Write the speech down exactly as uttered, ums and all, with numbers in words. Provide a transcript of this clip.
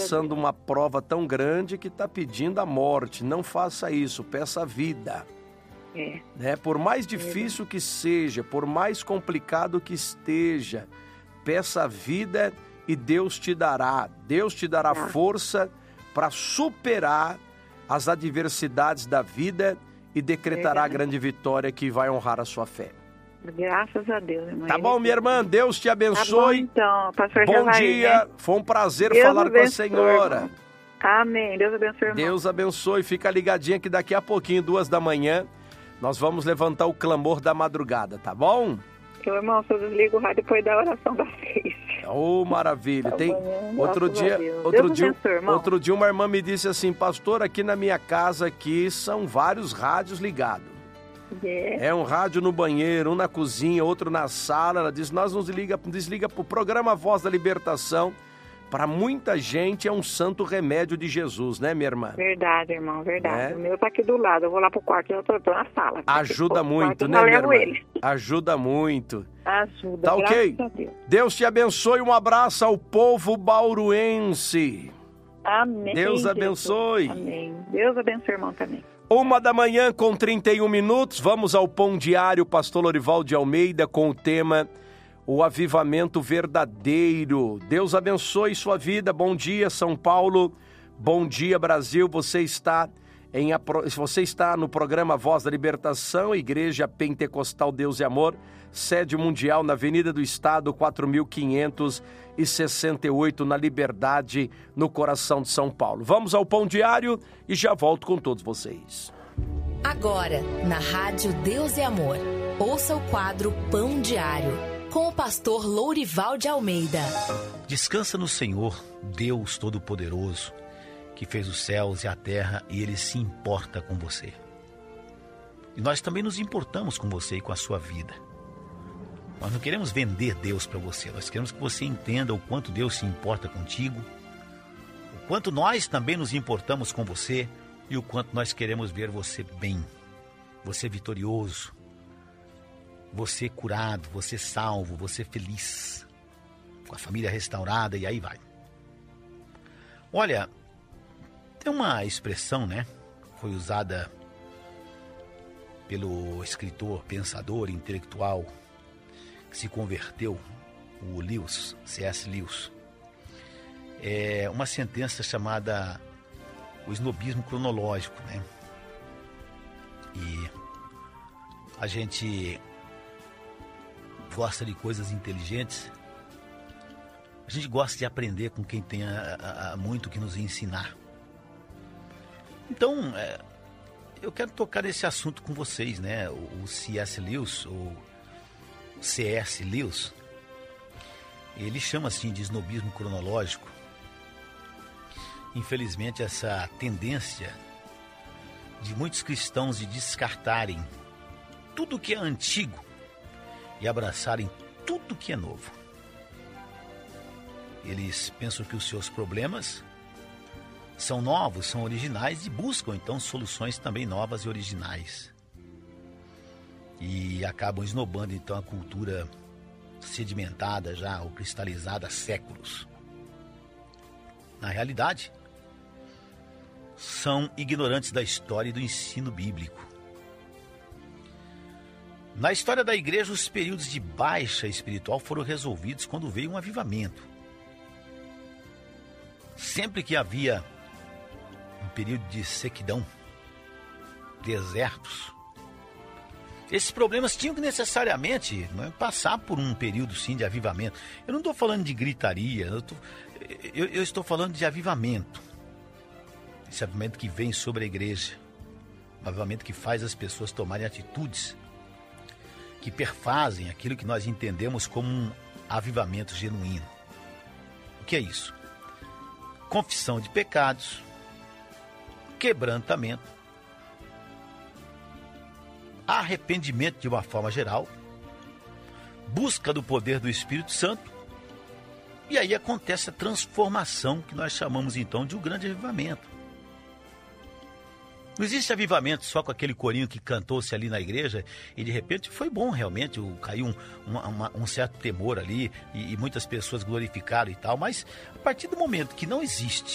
passando uma prova tão grande que está pedindo a morte. Não faça isso, peça a vida. É. Né? Por mais difícil que seja, por mais complicado que esteja, peça a vida e Deus te dará. Deus te dará Ah. força para superar as adversidades da vida e decretará a grande vitória que vai honrar a sua fé. Graças a Deus, irmã. Tá bom, minha irmã? Deus te abençoe. Tá bom, então, pastor Bom Javaí, dia. né? Foi um prazer Deus falar com a abençoe, senhora. irmão. Amém. Deus abençoe, irmão. Deus abençoe. Fica ligadinha que daqui a pouquinho, duas da manhã, nós vamos levantar o clamor da madrugada, tá bom? Eu, irmão, só desligo o rádio depois da oração das seis. Oh, maravilha. Tem Amanhã, outro graças a dia, Deus. outro Deus dia, abençoe, irmão. outro dia uma irmã me disse assim: "Pastor, aqui na minha casa aqui são vários rádios ligados. É. É um rádio no banheiro, um na cozinha, outro na sala." Ela disse: "Nós nos desliga, desliga pro programa Voz da Libertação. Para muita gente é um santo remédio de Jesus, né, minha irmã?" Verdade, irmão, verdade. É. O meu tá aqui do lado. Eu vou lá pro quarto e eu tô, tô na sala. Ajuda Porque, muito, pô, né, eu minha levo irmã? ele. Ajuda muito. Ajuda, Tá ok? graças a Deus. Deus te abençoe. Um abraço ao povo bauruense. Amém. Deus Jesus. abençoe. Amém. Deus abençoe, irmão, também. Uma da manhã com trinta e um minutos. Vamos ao Pão Diário, pastor Lorival de Almeida, com o tema O Avivamento Verdadeiro. Deus abençoe sua vida. Bom dia, São Paulo. Bom dia, Brasil. Você está em você está no programa Voz da Libertação, Igreja Pentecostal Deus e Amor, sede mundial na Avenida do Estado, quatro mil quinhentos e sessenta e oito, na Liberdade, no coração de São Paulo. Vamos ao Pão Diário e já volto com todos vocês. Agora, na Rádio Deus e Amor, ouça o quadro Pão Diário, com o pastor Lourival de Almeida. Descansa no Senhor, Deus Todo-Poderoso, que fez os céus e a terra, e Ele se importa com você. E nós também nos importamos com você e com a sua vida. Nós não queremos vender Deus para você, nós queremos que você entenda o quanto Deus se importa contigo, o quanto nós também nos importamos com você e o quanto nós queremos ver você bem, você vitorioso, você curado, você salvo, você feliz, com a família restaurada, e aí vai. Olha, tem uma expressão, né, foi usada pelo escritor, pensador, intelectual que se converteu, o Lewis, C S Lewis. É uma sentença chamada o snobismo cronológico, né? E a gente gosta de coisas inteligentes, a gente gosta de aprender com quem tem a, a, a muito que nos ensinar. Então, é, eu quero tocar nesse assunto com vocês, né? O, o C S Lewis, ou C S Lewis, ele chama assim de snobismo cronológico. Infelizmente, essa tendência de muitos cristãos de descartarem tudo que é antigo e abraçarem tudo que é novo. Eles pensam que os seus problemas são novos, são originais e buscam então soluções também novas e originais. E acabam esnobando então a cultura sedimentada já, ou cristalizada há séculos. Na realidade, são ignorantes da história e do ensino bíblico. Na história da igreja, os períodos de baixa espiritual foram resolvidos quando veio um avivamento. Sempre que havia um período de sequidão, desertos, esses problemas tinham que necessariamente, né, passar por um período sim de avivamento. Eu não estou falando de gritaria, eu, tô, eu, eu estou falando de avivamento. Esse avivamento que vem sobre a igreja, um avivamento que faz as pessoas tomarem atitudes que perfazem aquilo que nós entendemos como um avivamento genuíno. O que é isso? Confissão de pecados, quebrantamento, arrependimento de uma forma geral, busca do poder do Espírito Santo, e aí acontece a transformação que nós chamamos então de um grande avivamento. Não existe avivamento só com aquele corinho que cantou-se ali na igreja e de repente foi bom realmente, caiu um, uma, um certo temor ali e, e muitas pessoas glorificaram e tal, mas a partir do momento que não existe